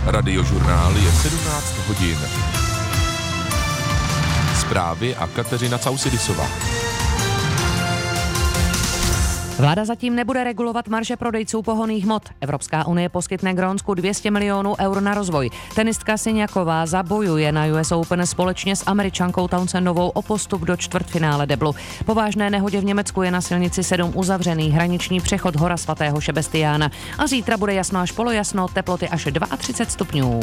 Radiožurnál je 17 hodin. Zprávy a Kateřina Causidisová. Vláda zatím nebude regulovat marže prodejců pohonných hmot. Evropská unie poskytne Grónsku 200 milionů eur na rozvoj. Tenistka Siniaková zabojuje na US Open společně s Američankou Townsendovou o postup do čtvrtfinále deblu. Po vážné nehodě v Německu je na silnici 7 uzavřený hraniční přechod Hora svatého Šebestiána. A zítra bude jasno až polojasno, teploty až 32 stupňů.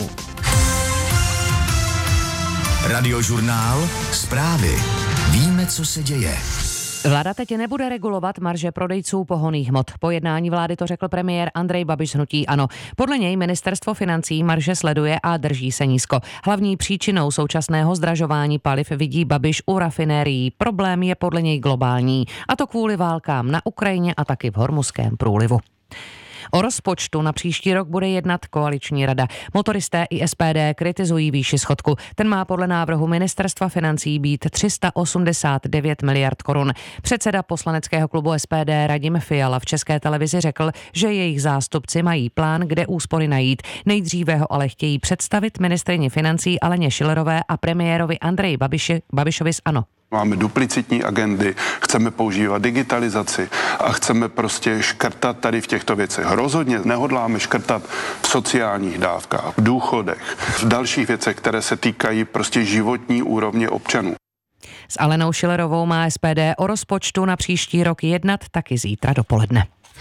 Radiožurnál, zprávy. Víme, co se děje. Vláda teď nebude regulovat marže prodejců pohonných hmot. Po jednání vlády to řekl premiér Andrej Babiš z hnutí ANO. Podle něj ministerstvo financí marže sleduje a drží se nízko. Hlavní příčinou současného zdražování paliv vidí Babiš u rafinérií. Problém je podle něj globální, a to kvůli válkám na Ukrajině a taky v Hormuzském průlivu. O rozpočtu na příští rok bude jednat koaliční rada. Motoristé i SPD kritizují výši schodku. Ten má podle návrhu ministerstva financí být 389 miliard korun. Předseda poslaneckého klubu SPD Radim Fiala v České televizi řekl, že jejich zástupci mají plán, kde úspory najít. Nejdříve ho ale chtějí představit ministryni financí Aleně Schillerové a premiérovi Andreji Babišovi z ANO. Máme duplicitní agendy, chceme používat digitalizaci a chceme prostě škrtat tady v těchto věcech. Rozhodně nehodláme škrtat v sociálních dávkách, v důchodech, v dalších věcech, které se týkají prostě životní úrovně občanů. S Alenou Schillerovou má SPD o rozpočtu na příští rok jednat taky zítra dopoledne.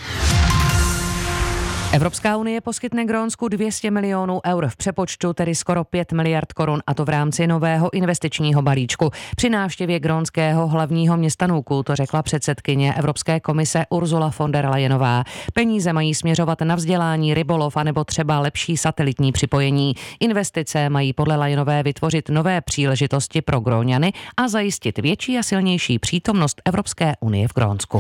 Evropská unie poskytne Grónsku 200 milionů eur, v přepočtu tedy skoro 5 miliard korun, a to v rámci nového investičního balíčku. Při návštěvě grónského hlavního města Nuku to řekla předsedkyně Evropské komise Ursula von der Leyenová. Peníze mají směřovat na vzdělání, rybolov a nebo třeba lepší satelitní připojení. Investice mají podle Leyenové vytvořit nové příležitosti pro Gróňany a zajistit větší a silnější přítomnost Evropské unie v Grónsku.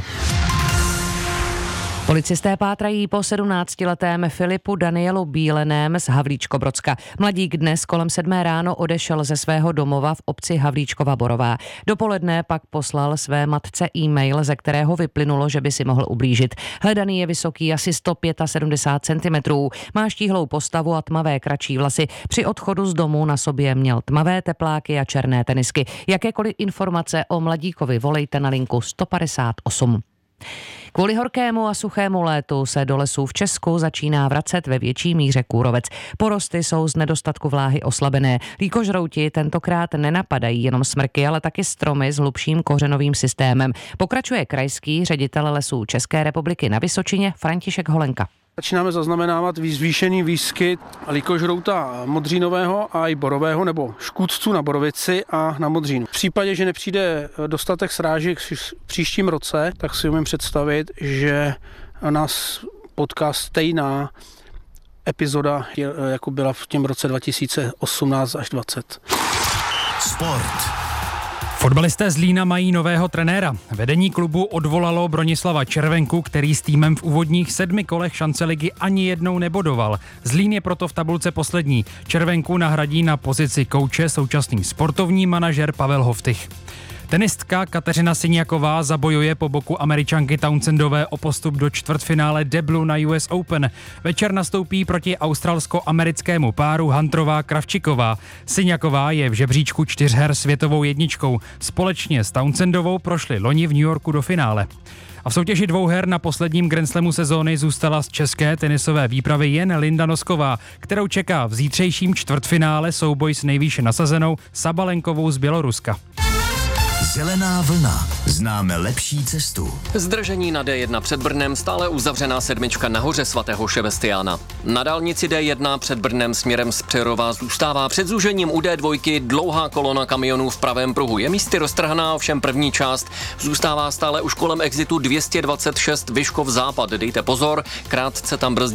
Policisté pátrají po 17letém Filipu Danielu Bíleném z Havlíčkobrodska. Mladík dnes kolem 7 ráno odešel ze svého domova v obci Havlíčkova Borová. Dopoledne pak poslal své matce e-mail, ze kterého vyplynulo, že by si mohl ublížit. Hledaný je vysoký asi 175 cm, má štíhlou postavu a tmavé kratší vlasy. Při odchodu z domu na sobě měl tmavé tepláky a černé tenisky. Jakékoliv informace o mladíkovi volejte na linku 158. Kvůli horkému a suchému létu se do lesů v Česku začíná vracet ve větší míře kůrovec. Porosty jsou z nedostatku vláhy oslabené. Líkožrouti tentokrát nenapadají jenom smrky, ale taky stromy s hlubším kořenovým systémem. Pokračuje krajský ředitel lesů České republiky na Vysočině František Holenka. Začínáme zaznamenávat zvýšený výskyt líkožrouta modřínového a i borového, nebo škůdců na borovici a na modřínu. V případě, že nepřijde dostatek srážek v příštím roce, tak si umím představit, že nás potká stejná epizoda, jako byla v těm roce 2018 až 2020. Sport. Fotbalisté Zlína mají nového trenéra. Vedení klubu odvolalo Bronislava Červenku, který s týmem v úvodních 7 kolech šance ligy ani jednou nebodoval. Zlín je proto v tabulce poslední. Červenku nahradí na pozici kouče současný sportovní manažer Pavel Hoftych. Tenistka Kateřina Siniaková zabojuje po boku Američanky Townsendové o postup do čtvrtfinále deblu na US Open. Večer nastoupí proti australsko-americkému páru Hunterová-Kravčiková. Siniaková je v žebříčku 4her světovou jedničkou. Společně s Townsendovou prošli loni v New Yorku do finále. A v soutěži 2 her na posledním Grand Slamu sezóny zůstala z české tenisové výpravy jen Linda Nosková, kterou čeká v zítřejším čtvrtfinále souboj s nejvýše nasazenou Sabalenkovou z Běloruska. Zelená vlna. Známe lepší cestu. Zdržení na D1 před Brnem, stále uzavřená 7 na Hoře svatého Šebestiána. Na dálnici D1 před Brnem směrem z Přerova zůstává před zúžením u D2 dlouhá kolona kamionů v pravém pruhu. Je místy roztrhaná, ovšem první část zůstává stále už kolem exitu 226 Vyškov západ. Dejte pozor, krátce tam brzdí